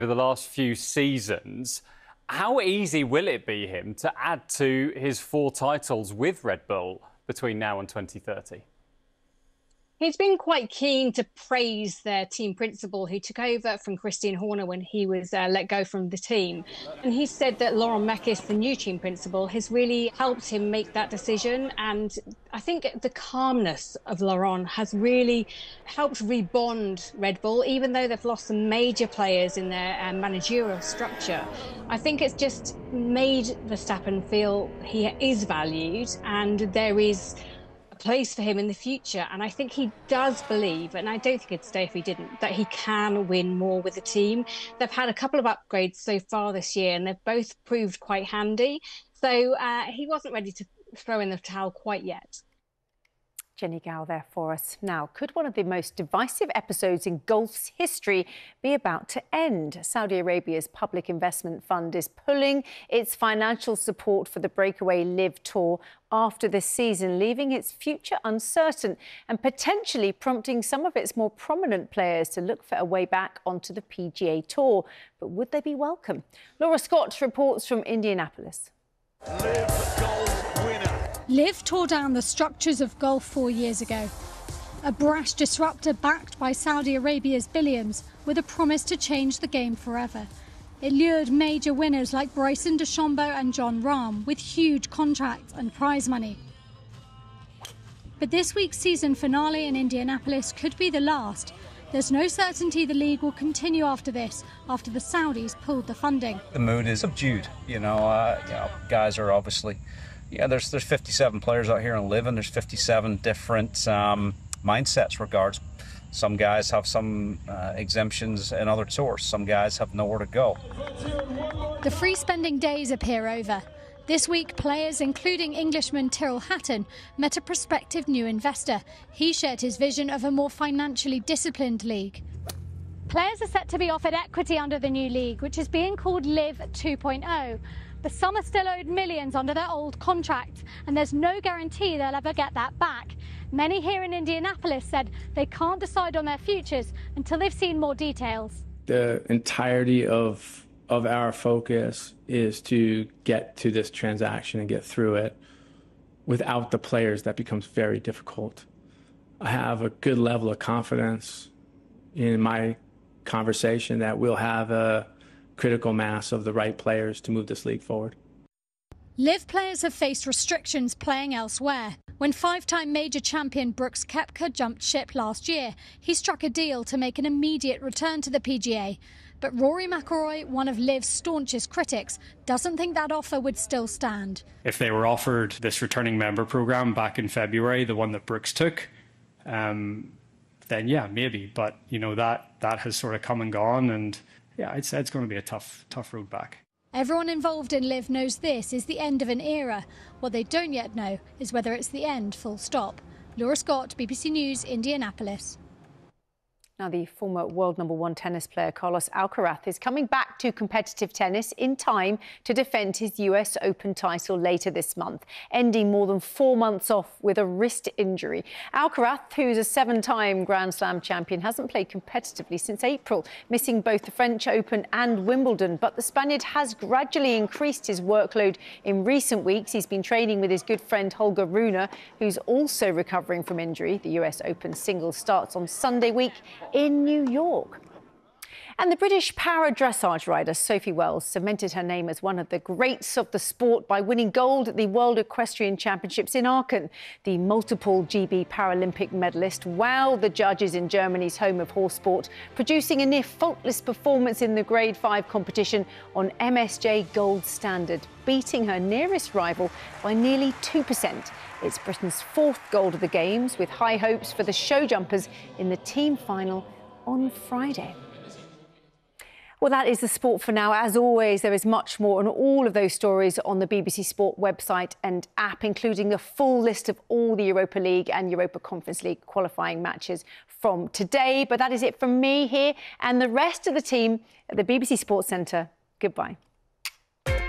the last few seasons. How easy will it be him to add to his 4 titles with Red Bull between now and 2030? He's been quite keen to praise their team principal who took over from Christian Horner when he was let go from the team. And he said that Laurent Mekies, the new team principal, has really helped him make that decision. And I think the calmness of Laurent has really helped rebond Red Bull, even though they've lost some major players in their managerial structure. I think it's just made Verstappen feel he is valued and there is place for him in the future, and I think he does believe, and I don't think he'd stay if he didn't, that he can win more with the team. They've had a couple of upgrades so far this year and they've both proved quite handy, so he wasn't ready to throw in the towel quite yet. Jenny Gow there for us. Now, could one of the most divisive episodes in golf's history be about to end? Saudi Arabia's public investment fund is pulling its financial support for the breakaway LIV Tour after this season, leaving its future uncertain and potentially prompting some of its more prominent players to look for a way back onto the PGA Tour. But would they be welcome? Laura Scott reports from Indianapolis. LIV tore down the structures of golf 4 years ago. A brash disruptor backed by Saudi Arabia's billions with a promise to change the game forever. It lured major winners like Bryson DeChambeau and Jon Rahm with huge contracts and prize money. But this week's season finale in Indianapolis could be the last. There's no certainty the league will continue after this, after the Saudis pulled the funding. The mood is subdued. Guys are obviously... there's 57 players out here in LIV, and there's 57 different mindsets regards. Some guys have some exemptions in other tours. Some guys have nowhere to go. The free spending days appear over. This week, players, including Englishman Tyrrell Hatton, met a prospective new investor. He shared his vision of a more financially disciplined league. Players are set to be offered equity under the new league, which is being called LIV 2.0. But some are still owed millions under their old contract, and there's no guarantee they'll ever get that back. Many here in Indianapolis said they can't decide on their futures until they've seen more details. The entirety of our focus is to get to this transaction and get through it. Without the players, that becomes very difficult. I have a good level of confidence in my conversation that we'll have a critical mass of the right players to move this league forward. LIV players have faced restrictions playing elsewhere. When 5-time major champion Brooks Koepka jumped ship last year, he struck a deal to make an immediate return to the PGA. But Rory McIlroy, one of LIV's staunchest critics, doesn't think that offer would still stand. If they were offered this returning member programme back in February, the one that Brooks took, then yeah, maybe. But, that has sort of come and gone, and yeah, I'd say it's going to be a tough road back. Everyone involved in LIV knows this is the end of an era. What they don't yet know is whether it's the end, full stop. Laura Scott, BBC News, Indianapolis. Now, the former world #1 tennis player Carlos Alcaraz is coming back to competitive tennis in time to defend his US Open title later this month, ending more than 4 months off with a wrist injury. Alcaraz, who's a 7-time Grand Slam champion, hasn't played competitively since April, missing both the French Open and Wimbledon. But the Spaniard has gradually increased his workload in recent weeks. He's been training with his good friend Holger Rune, who's also recovering from injury. The US Open singles starts on Sunday week in New York. And the British para dressage rider Sophie Wells cemented her name as one of the greats of the sport by winning gold at the World Equestrian Championships in Aachen. The multiple GB Paralympic medalist wowed the judges in Germany's home of horse sport, producing a near faultless performance in the Grade 5 competition on MSJ Gold Standard, beating her nearest rival by nearly 2%. It's Britain's 4th gold of the Games, with high hopes for the show jumpers in the team final on Friday. Well, that is the sport for now. As always, there is much more on all of those stories on the BBC Sport website and app, including a full list of all the Europa League and Europa Conference League qualifying matches from today. But that is it from me here and the rest of the team at the BBC Sports Centre. Goodbye.